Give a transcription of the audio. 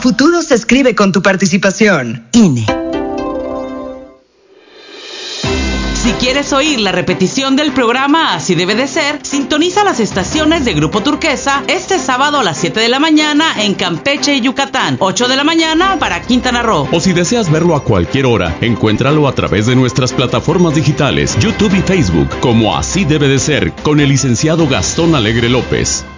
futuro se escribe con tu participación. INE. Si quieres oír la repetición del programa Así Debe de Ser, sintoniza las estaciones de Grupo Turquesa este sábado a las 7 de la mañana en Campeche y Yucatán, 8 de la mañana para Quintana Roo. O si deseas verlo a cualquier hora, encuéntralo a través de nuestras plataformas digitales, YouTube y Facebook, como Así Debe de Ser, con el licenciado Gastón Alegre López.